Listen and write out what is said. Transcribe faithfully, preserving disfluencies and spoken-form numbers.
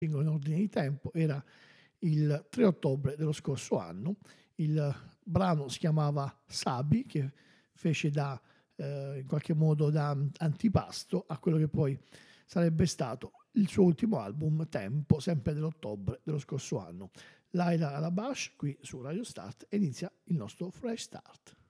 in ordine di tempo, era il tre ottobre dello scorso anno. Il brano si chiamava Sabi, che fece da eh, in qualche modo da antipasto a quello che poi sarebbe stato il suo ultimo album, Tempo, sempre dell'ottobre dello scorso anno. Laila Alabash qui su Radio Start, e inizia il nostro Fresh Start.